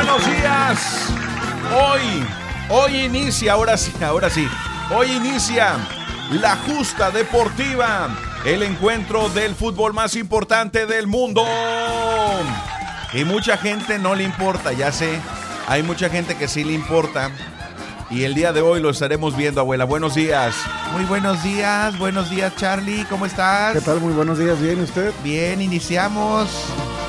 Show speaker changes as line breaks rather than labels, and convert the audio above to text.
buenos días. Hoy inicia, ahora sí. Hoy inicia la Justa Deportiva, el encuentro del fútbol más importante del mundo. Y mucha gente no le importa, ya sé. Hay mucha gente que sí le importa. Y el día de hoy lo estaremos viendo, abuela. Buenos días.
Muy buenos días, Charlie, ¿cómo estás?
¿Qué tal? Muy buenos días, ¿bien usted?
Bien, iniciamos.